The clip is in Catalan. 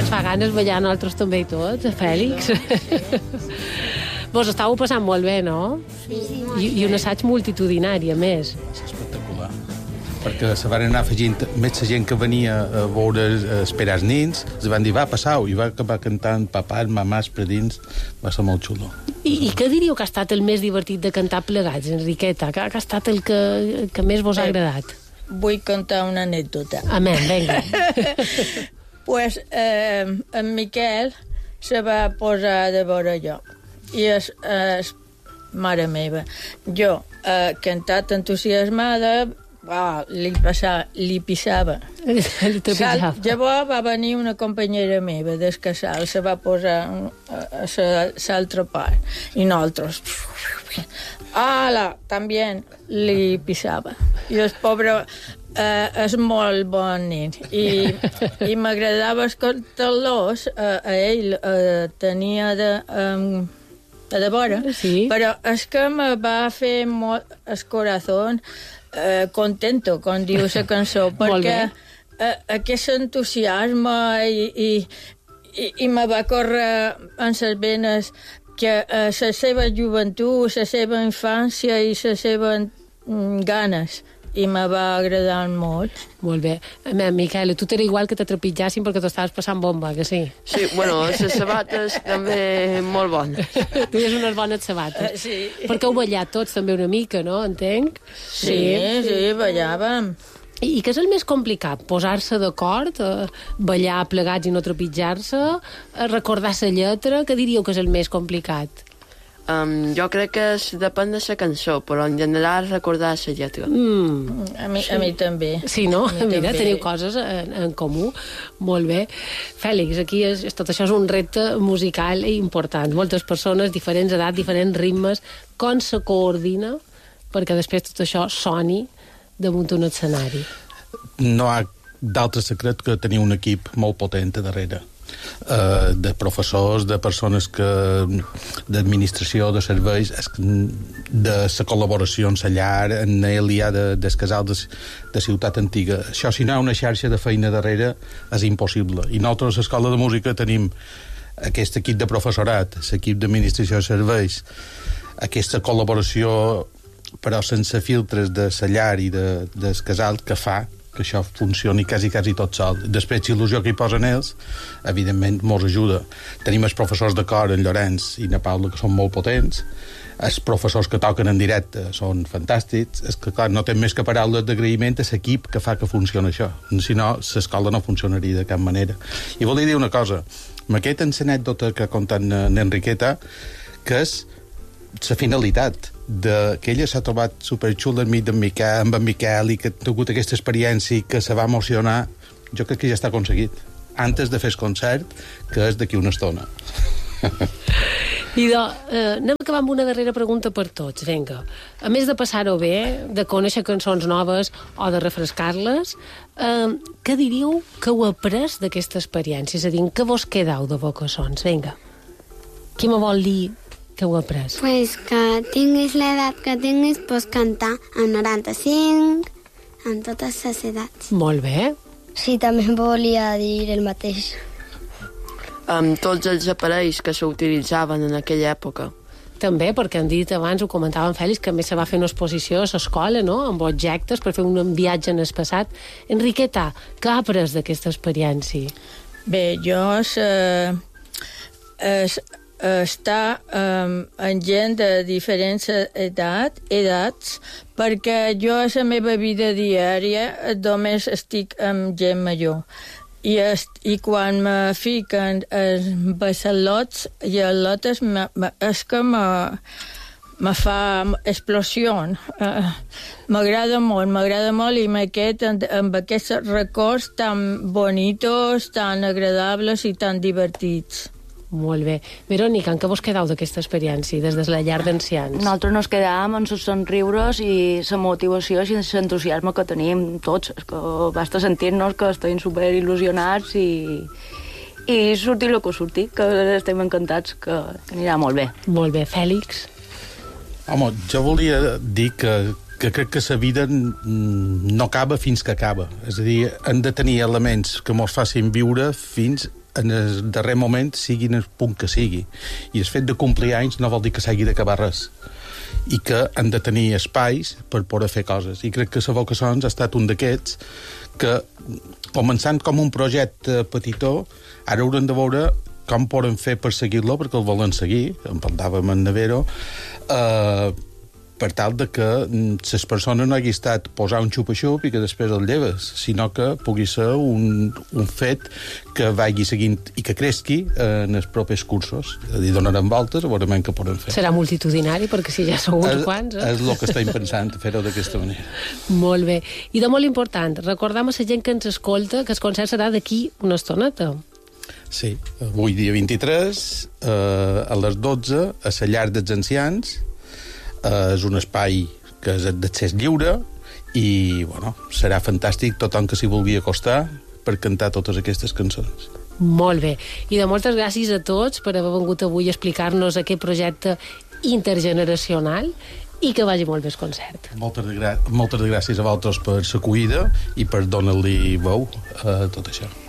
ens fa ganes ballar a nosaltres també i tot, Fèlix. Vos estàveu passant molt bé, no? Sí. I un assaig multitudinari, a més. És espectacular. Perquè se van anar afegint més la gent que venia a veure esperar els nins, els van dir, va, passau, i va acabar cantant papàs, mamàs, predins, va ser molt xulo. I què diríeu que ha estat el més divertit de cantar plegats, Enriqueta? Que ha estat el que més vos ha agradat? Vull contar una anècdota. Amén, vinga. Pues en Miquel se va posar de veure jo. I mare meva, jo, cantat entusiasmada, li pisava. Llavors va venir una companyera meva del casal, se va posar a l'altra part, i nosaltres... també li pisava. I el pobre és molt bon nen. I m'agradava escoltar-los, a ell tenia de vora, sí. Però és que me va fer molt el corazón contento, com diu la cançó, perquè aquest entusiasme i me va córrer en les venes que la seva joventut, la seva infància i les seves ganes, i me va agradar molt. Molt bé. Miquel, tu t'era igual que te trepitjassin perquè t'ho estaves passant bomba, que sí? Sí, bueno, les sabates també molt bones. Tu has unes bones sabates. Sí. Perquè heu ballat tots també una mica, no? Entenc? Sí, ballàvem. I què és el més complicat? Posar-se d'acord? Ballar plegats i no trepitjar-se? Recordar la lletra? Què diríeu que és el més complicat? Jo crec que depèn de la cançó, però en general recordar la lletra. A mi també. Sí, no? Mira, també. teniu coses en comú. Molt bé. Fèlix, aquí tot això és un repte musical important. Moltes persones, diferents edats, diferents ritmes. Com se coordina perquè després tot això soni damunt un escenari? No hi ha d'altre secret que tenir un equip molt potent a darrere. De professors, de persones d'administració, de serveis, de la col·laboració en la llar, en Elia, del casal de Ciutat Antiga. Això, si no hi ha una xarxa de feina darrere, és impossible. I nosaltres a l'Escola de Música tenim aquest equip de professorat, l'equip d'administració de serveis, aquesta col·laboració, però sense filtres de la llar i del casal, que fa que això funcioni quasi tot sol. Després, l'il·lusió que hi posen ells, evidentment, mos ajuda. Tenim els professors de cor, en Llorenç i na Paula, que són molt potents. Els professors que toquen en directe són fantàstics. És que, clar, no té més que paraules d'agraïment a l'equip que fa que funcioni això. Si no, l'escola no funcionaria de cap manera. I volia dir una cosa. Amb aquesta anècdota que ha contat n'Enriqueta, que és la finalitat que ella s'ha trobat superxula amb en Miquel i que ha tingut aquesta experiència i que se va emocionar, jo crec que ja està aconseguit antes de fer el concert, que és d'aquí una estona. I anem a acabar amb una darrera pregunta per tots, vinga. A més de passar-ho bé, de conèixer cançons noves o de refrescar-les, què diríeu que heu après d'aquesta experiència? És a dir, què vos quedeu de Bocassons? Vinga. Qui me vol dir que heu après? Pues que tinguis l'edat que tinguis, pots cantar amb 95, amb totes les edats. Molt bé. Sí, també volia dir el mateix. Amb tots els aparells que s'utilitzaven en aquella època. També, perquè han dit abans, ho comentava en Fèlix, que a més se va fer una exposició a l'escola, no?, amb objectes per fer un viatge en el passat. Enriqueta, què ha après d'aquesta experiència? Bé, jo està amb gent de diferents edats, perquè jo a la meva vida diària només estic amb gent major. I quan me fiquen els lots i els lotes és que me fa explosió. M'agrada molt i amb aquests records tan bonitos, tan agradables i tan divertits. Molt bé. Verònica, en què vos quedeu d'aquesta experiència des de la llar d'ancians? Nosaltres nos quedàvem amb els somriures i la motivació i l'entusiasme que tenim tots. És que basta sentir-nos que estem superil·lusionats i sortir el que surti, que estem encantats, que anirà molt bé. Molt bé. Fèlix? Home, jo volia dir que crec que la vida no acaba fins que acaba. És a dir, hem de tenir elements que mos facin viure fins en el darrer moment sigui en el punt que sigui. I el fet de complir anys no vol dir que s'hagi d'acabar res, i que han de tenir espais per poder fer coses. I crec que la Bocassons ha estat un d'aquests que, començant com un projecte petitó, ara haurem de veure com poden fer per seguir-lo, perquè el volen seguir, en parlàvem amb Navero, per tal de que les persones no hagi estat posar un xupa-xup i que després el lleves, sinó que pugui ser un fet que vagi seguint i que cresqui en els propers cursos. És a dir, donarem voltes a veure què poden fer. Serà multitudinari, perquè si ja sou uns quants... És el que estem pensant, fer-ho d'aquesta manera. Molt bé. I de molt important, recordem a la gent que ens escolta que el concert serà d'aquí una estoneta. Sí, avui dia 23, a les 12, a la llar dels ancians. És un espai que és d'accés lliure i, bueno, serà fantàstic tothom que s'hi vulgui acostar per cantar totes aquestes cançons. Molt bé. I de moltes gràcies a tots per haver vengut avui a explicar-nos aquest projecte intergeneracional i que vagi molt bé el concert. Moltes gràcies a vosaltres per l'acollida i per donar-li veu a tot això.